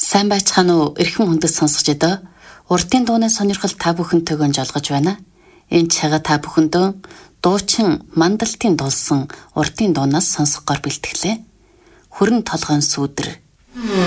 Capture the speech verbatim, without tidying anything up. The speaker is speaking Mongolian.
Сайн байцгаана уу? Эрхэм хүндэт сонсогч эдөө. Уртын дууны сонирхол та бүхэнтэйг жолгож байна. Энэ чагаа та бүхэндөө дуучин Мандалтын дуулсан уртын дуунаас сонсгохоор бэлтгэлээ. Хүрэн толгойн сүүдэр.